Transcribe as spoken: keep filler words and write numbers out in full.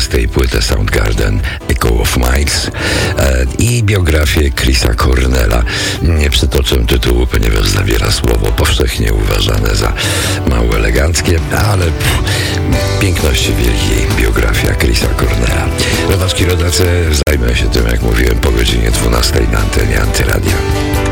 dwunastej płytę Soundgarden Echo of Miles e, i biografię Chrisa Cornella. Nie przytoczę tytułu, ponieważ zawiera słowo powszechnie uważane za mało eleganckie, ale pff, piękności wielkiej biografia Chrisa Cornella. Rodaczki, rodacy, zajmę się tym, jak mówiłem, po godzinie dwunastej na antenie Antyradia.